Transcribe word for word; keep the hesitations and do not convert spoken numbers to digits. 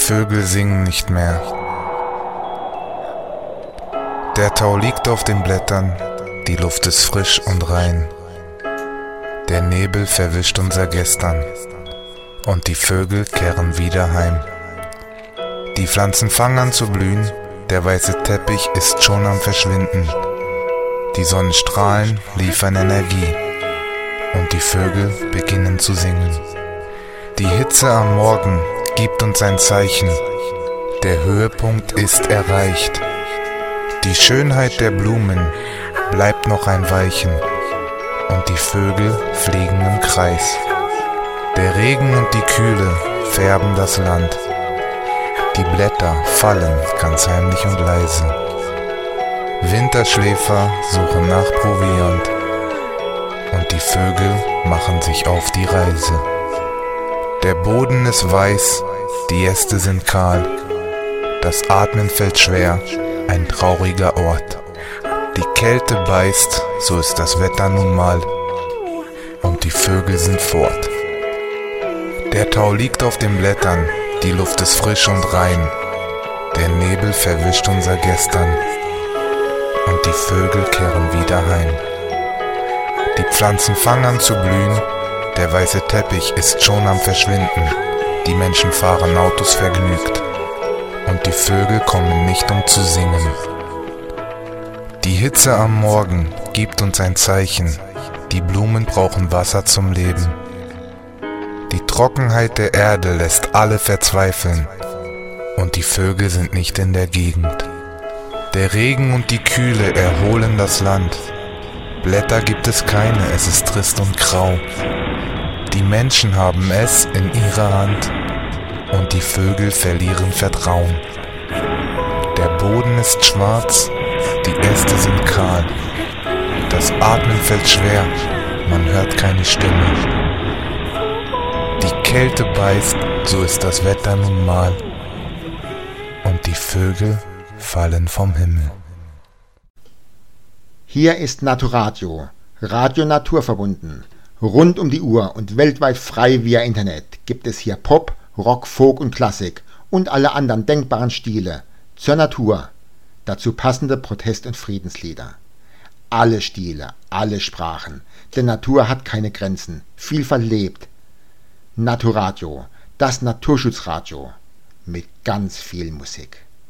Vögel singen nicht mehr. Der Tau liegt auf den Blättern, die Luft ist frisch und rein. Der Nebel verwischt unser Gestern und die Vögel kehren wieder heim. Die Pflanzen fangen an zu blühen, der weiße Teppich ist schon am Verschwinden. Die Sonnenstrahlen liefern Energie und die Vögel beginnen zu singen. Die Hitze am Morgen gibt uns ein Zeichen, der Höhepunkt ist erreicht. Die Schönheit der Blumen bleibt noch ein Weilchen und die Vögel fliegen im Kreis. Der Regen und die Kühle färben das Land. Die Blätter fallen ganz heimlich und leise. Winterschläfer suchen nach Proviant und die Vögel machen sich auf die Reise. Der Boden ist weiß, die Äste sind kahl. Das Atmen fällt schwer, ein trauriger Ort. Die Kälte beißt, so ist das Wetter nun mal. Und die Vögel sind fort. Der Tau liegt auf den Blättern, die Luft ist frisch und rein. Der Nebel verwischt unser Gestern und die Vögel kehren wieder heim. Die Pflanzen fangen an zu blühen, der weiße Teppich ist schon am Verschwinden. Die Menschen fahren Autos vergnügt und die Vögel kommen nicht, um zu singen. Die Hitze am Morgen gibt uns ein Zeichen, die Blumen brauchen Wasser zum Leben. Die Trockenheit der Erde lässt alle verzweifeln und die Vögel sind nicht in der Gegend. Der Regen und die Kühle erholen das Land. Blätter gibt es keine, es ist trist und grau. Die Menschen haben es in ihrer Hand und die Vögel verlieren Vertrauen. Der Boden ist schwarz, die Äste sind kahl. Das Atmen fällt schwer, man hört keine Stimme. Die Kälte beißt, so ist das Wetter nun mal. Und die Vögel fallen vom Himmel. Hier ist Naturadio, Radio Naturverbunden. Rund um die Uhr und weltweit frei via Internet gibt es hier Pop, Rock, Folk und Klassik und alle anderen denkbaren Stile zur Natur. Dazu passende Protest- und Friedenslieder. Alle Stile, alle Sprachen, denn Natur hat keine Grenzen, Vielfalt lebt. Naturadio, das Naturschutzradio mit ganz viel Musik.